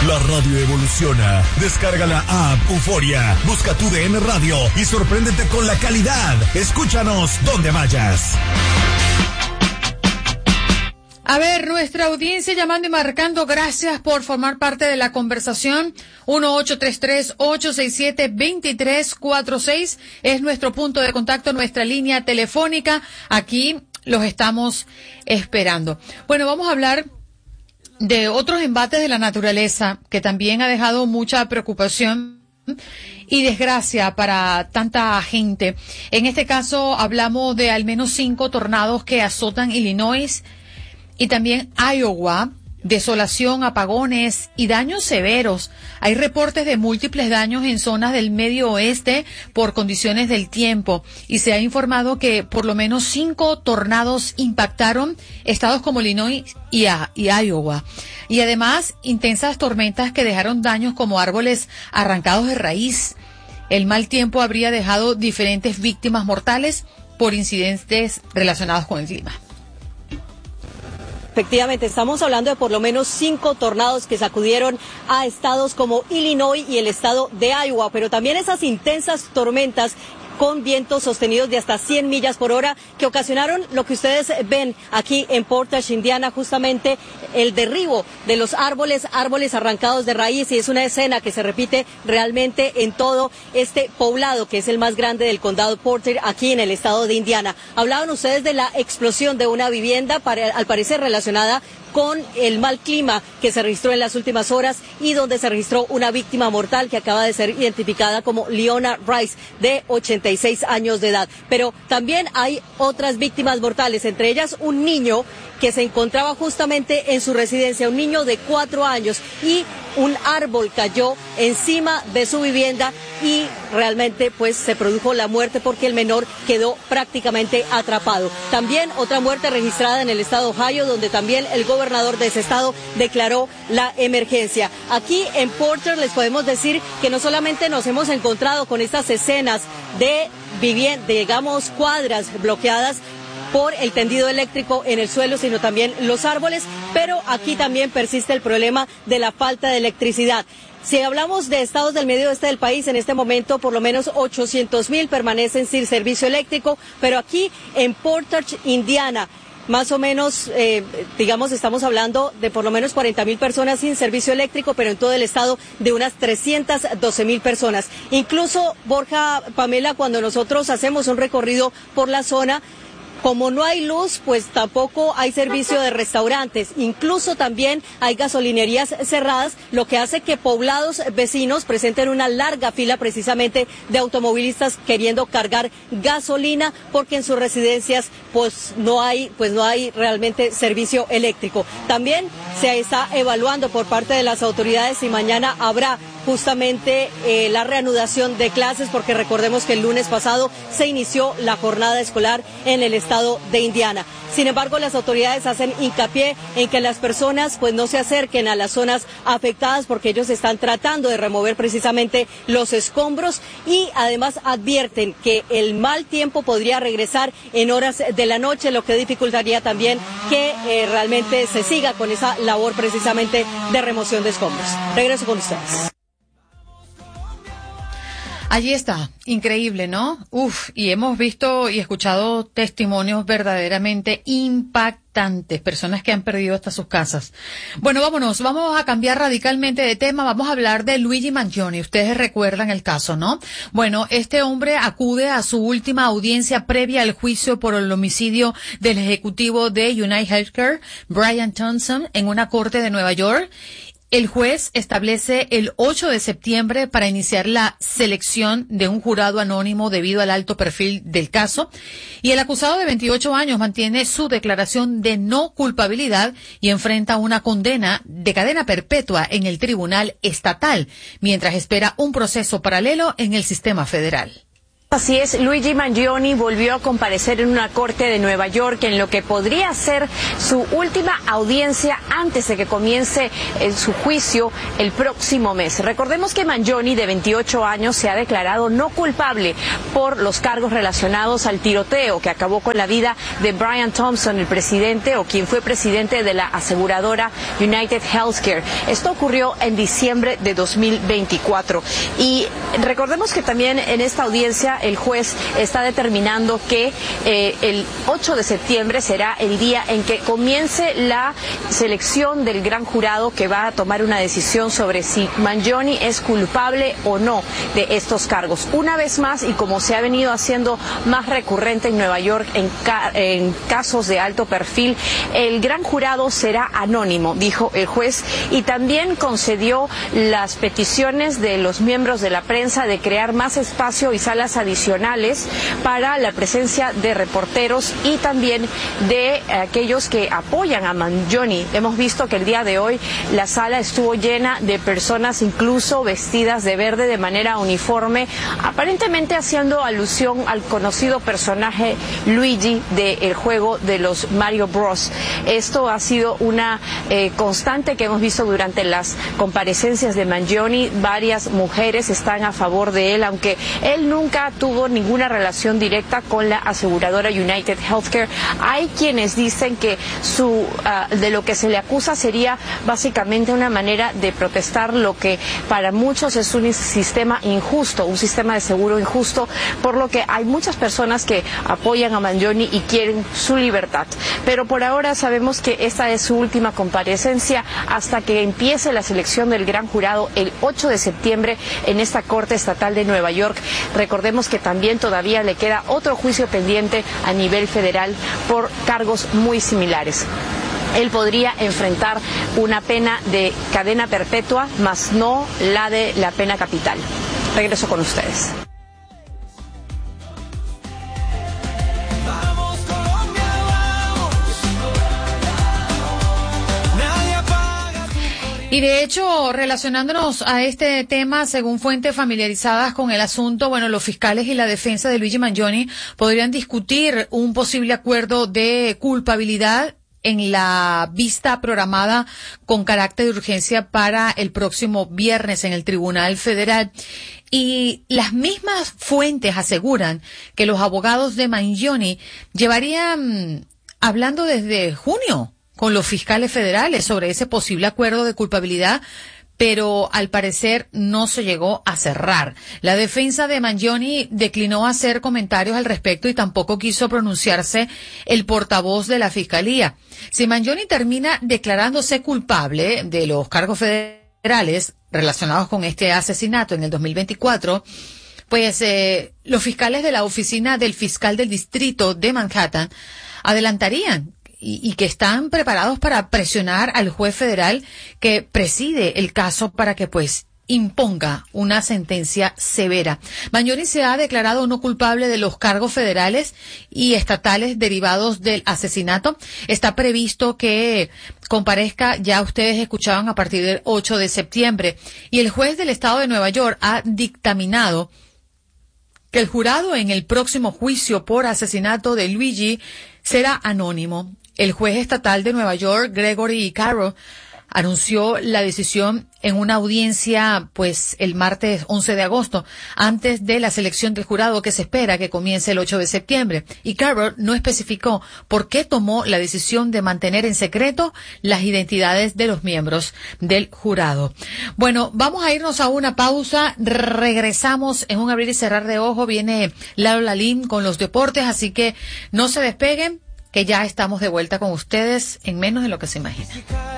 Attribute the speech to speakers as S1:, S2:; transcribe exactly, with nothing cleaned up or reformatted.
S1: La radio evoluciona. Descarga la app Euforia. Busca tu D N Radio y sorpréndete con la calidad. Escúchanos donde vayas.
S2: A ver, nuestra audiencia llamando y marcando, gracias por formar parte de la conversación. uno ocho tres tres, ocho seis siete, dos tres cuatro seis es nuestro punto de contacto, nuestra línea telefónica. Aquí los estamos esperando. Bueno, vamos a hablar de otros embates de la naturaleza que también ha dejado mucha preocupación y desgracia para tanta gente. En este caso hablamos de al menos cinco tornados que azotan Illinois y también Iowa. Desolación, apagones y daños severos. Hay reportes de múltiples daños en zonas del medio oeste por condiciones del tiempo y se ha informado que por lo menos cinco tornados impactaron estados como Illinois y, y Iowa. Y además intensas tormentas que dejaron daños como árboles arrancados de raíz. El mal tiempo habría dejado diferentes víctimas mortales por incidentes relacionados con el clima.
S3: Efectivamente, estamos hablando de por lo menos cinco tornados que sacudieron a estados como Illinois y el estado de Iowa, pero también esas intensas tormentas con vientos sostenidos de hasta cien millas por hora que ocasionaron lo que ustedes ven aquí en Portage, Indiana, justamente el derribo de los árboles, árboles arrancados de raíz, y es una escena que se repite realmente en todo este poblado que es el más grande del condado Porter aquí en el estado de Indiana. Hablaban ustedes de la explosión de una vivienda, para, al parecer relacionada con el mal clima que se registró en las últimas horas y donde se registró una víctima mortal que acaba de ser identificada como Leona Rice, de ochenta y seis años de edad. Pero también hay otras víctimas mortales, entre ellas un niño que se encontraba justamente en su residencia, un niño de cuatro años, y un árbol cayó encima de su vivienda y realmente pues se produjo la muerte porque el menor quedó prácticamente atrapado. También otra muerte registrada en el estado de Ohio, donde también el gobernador de ese estado declaró la emergencia. Aquí en Porter les podemos decir que no solamente nos hemos encontrado con estas escenas de vivienda, digamos, cuadras bloqueadas por el tendido eléctrico en el suelo, sino también los árboles, pero aquí también persiste el problema de la falta de electricidad. Si hablamos de estados del medio oeste del país, en este momento por lo menos ochocientos mil permanecen sin servicio eléctrico, pero aquí en Portage, Indiana, más o menos, eh, digamos, estamos hablando de por lo menos cuarenta mil personas sin servicio eléctrico, pero en todo el estado de unas trescientas doce mil personas. Incluso, Borja, Pamela, cuando nosotros hacemos un recorrido por la zona, como no hay luz, pues tampoco hay servicio de restaurantes. Incluso también hay gasolinerías cerradas, lo que hace que poblados vecinos presenten una larga fila precisamente de automovilistas queriendo cargar gasolina, porque en sus residencias pues no hay, pues no hay realmente servicio eléctrico. También se está evaluando por parte de las autoridades si mañana habrá justamente eh, la reanudación de clases, porque recordemos que el lunes pasado se inició la jornada escolar en el estado de Indiana. Sin embargo, las autoridades hacen hincapié en que las personas pues no se acerquen a las zonas afectadas, porque ellos están tratando de remover precisamente los escombros, y además advierten que el mal tiempo podría regresar en horas de la noche, lo que dificultaría también que eh, realmente se siga con esa labor precisamente de remoción de escombros. Regreso con ustedes.
S2: Allí está, increíble, ¿no? Uf, y hemos visto y escuchado testimonios verdaderamente impactantes, personas que han perdido hasta sus casas. Bueno, vámonos, vamos a cambiar radicalmente de tema, vamos a hablar de Luigi Mangione. Ustedes recuerdan el caso, ¿no? Bueno, este hombre acude a su última audiencia previa al juicio por el homicidio del ejecutivo de United Healthcare, Brian Thompson, en una corte de Nueva York. El juez establece el ocho de septiembre para iniciar la selección de un jurado anónimo debido al alto perfil del caso, y el acusado de veintiocho años mantiene su declaración de no culpabilidad y enfrenta una condena de cadena perpetua en el tribunal estatal, mientras espera un proceso paralelo en el sistema federal.
S4: Así es, Luigi Mangione volvió a comparecer en una corte de Nueva York en lo que podría ser su última audiencia antes de que comience eh, su juicio el próximo mes. Recordemos que Mangione, de veintiocho años, se ha declarado no culpable por los cargos relacionados al tiroteo que acabó con la vida de Brian Thompson, el presidente o quien fue presidente de la aseguradora United Healthcare. Esto ocurrió en diciembre de dos mil veinticuatro. Y recordemos que también en esta audiencia el juez está determinando que eh, el ocho de septiembre será el día en que comience la selección del gran jurado que va a tomar una decisión sobre si Mangione es culpable o no de estos cargos. Una vez más, y como se ha venido haciendo más recurrente en Nueva York en, ca en casos de alto perfil, el gran jurado será anónimo, dijo el juez, y también concedió las peticiones de los miembros de la prensa de crear más espacio y salas adicionales adicionales para la presencia de reporteros y también de aquellos que apoyan a Mangione. Hemos visto que el día de hoy la sala estuvo llena de personas incluso vestidas de verde de manera uniforme, aparentemente haciendo alusión al conocido personaje Luigi del juego de los Mario Bros. Esto ha sido una eh, constante que hemos visto durante las comparecencias de Mangione. Varias mujeres están a favor de él, aunque él nunca tuvo ninguna relación directa con la aseguradora United Healthcare. Hay quienes dicen que su uh, de lo que se le acusa sería básicamente una manera de protestar lo que para muchos es un sistema injusto, un sistema de seguro injusto, por lo que hay muchas personas que apoyan a Mangione y quieren su libertad. Pero por ahora sabemos que esta es su última comparecencia hasta que empiece la selección del gran jurado el ocho de septiembre en esta Corte Estatal de Nueva York. Recordemos que también todavía le queda otro juicio pendiente a nivel federal por cargos muy similares. Él podría enfrentar una pena de cadena perpetua, más no la de la pena capital. Regreso con ustedes.
S2: Y de hecho, relacionándonos a este tema, según fuentes familiarizadas con el asunto, bueno, los fiscales y la defensa de Luigi Mangione podrían discutir un posible acuerdo de culpabilidad en la vista programada con carácter de urgencia para el próximo viernes en el Tribunal Federal. Y las mismas fuentes aseguran que los abogados de Mangione llevarían hablando desde junio con los fiscales federales sobre ese posible acuerdo de culpabilidad, pero al parecer no se llegó a cerrar. La defensa de Mangione declinó hacer comentarios al respecto y tampoco quiso pronunciarse el portavoz de la fiscalía. Si Mangione termina declarándose culpable de los cargos federales relacionados con este asesinato en el dos mil veinticuatro, pues eh, los fiscales de la oficina del fiscal del distrito de Manhattan adelantarían Y, y que están preparados para presionar al juez federal que preside el caso para que pues imponga una sentencia severa. Mangione se ha declarado no culpable de los cargos federales y estatales derivados del asesinato. Está previsto que comparezca, ya ustedes escuchaban, a partir del ocho de septiembre. Y el juez del estado de Nueva York ha dictaminado que el jurado en el próximo juicio por asesinato de Luigi será anónimo. El juez estatal de Nueva York, Gregory Caro, anunció la decisión en una audiencia pues el martes once de agosto, antes de la selección del jurado que se espera que comience el ocho de septiembre. Y Caro no especificó por qué tomó la decisión de mantener en secreto las identidades de los miembros del jurado. Bueno, vamos a irnos a una pausa. Regresamos en un abrir y cerrar de ojo. Viene Lalo Lalín con los deportes, así que no se despeguen, que ya estamos de vuelta con ustedes en menos de lo que se imagina.